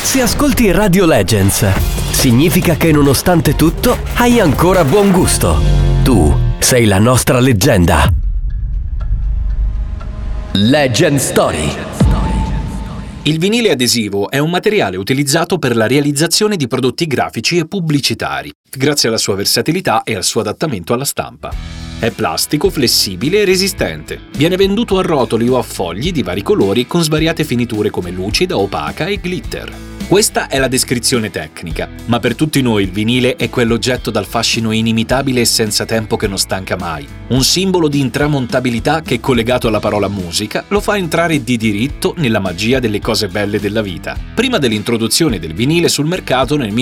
Se ascolti Radio Legends, significa che nonostante tutto hai ancora buon gusto. Tu sei la nostra leggenda. Legend Story. Il vinile adesivo è un materiale utilizzato per la realizzazione di prodotti grafici e pubblicitari, grazie alla sua versatilità e al suo adattamento alla stampa. È plastico, flessibile e resistente. Viene venduto a rotoli o a fogli di vari colori con svariate finiture come lucida, opaca e glitter. Questa è la descrizione tecnica, ma per tutti noi il vinile è quell'oggetto dal fascino inimitabile e senza tempo che non stanca mai. Un simbolo di intramontabilità che, collegato alla parola musica, lo fa entrare di diritto nella magia delle cose belle della vita. Prima dell'introduzione del vinile sul mercato nel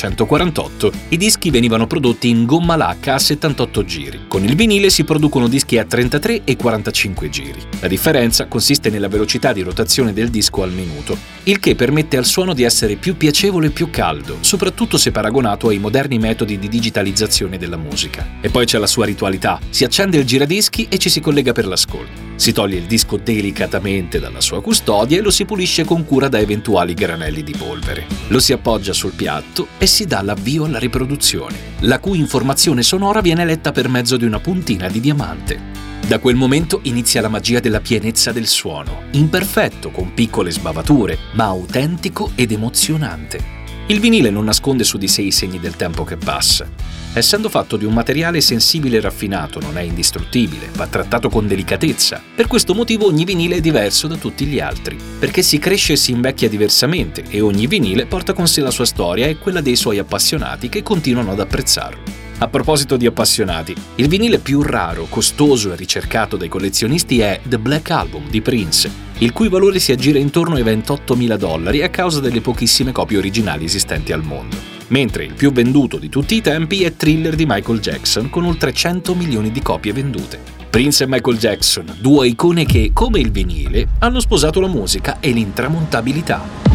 1948, i dischi venivano prodotti in gomma lacca a 78 giri. Con il vinile si producono dischi a 33 e 45 giri. La differenza consiste nella velocità di rotazione del disco al minuto, il che permette al suono di essere più piacevole e più caldo, soprattutto se paragonato ai moderni metodi di digitalizzazione della musica. E poi c'è la sua ritualità: si accende il giradischi e ci si collega per l'ascolto. Si toglie il disco delicatamente dalla sua custodia e lo si pulisce con cura da eventuali granelli di polvere. Lo si appoggia sul piatto e si dà l'avvio alla riproduzione, la cui informazione sonora viene letta per mezzo di una puntina di diamante. Da quel momento inizia la magia della pienezza del suono, imperfetto, con piccole sbavature, ma autentico ed emozionante. Il vinile non nasconde su di sé i segni del tempo che passa. Essendo fatto di un materiale sensibile e raffinato, non è indistruttibile, va trattato con delicatezza. Per questo motivo ogni vinile è diverso da tutti gli altri, perché si cresce e si invecchia diversamente e ogni vinile porta con sé la sua storia e quella dei suoi appassionati che continuano ad apprezzarlo. A proposito di appassionati, il vinile più raro, costoso e ricercato dai collezionisti è The Black Album di Prince, il cui valore si aggira intorno ai $28.000 a causa delle pochissime copie originali esistenti al mondo. Mentre il più venduto di tutti i tempi è Thriller di Michael Jackson, con oltre 100 milioni di copie vendute. Prince e Michael Jackson, due icone che, come il vinile, hanno sposato la musica e l'intramontabilità.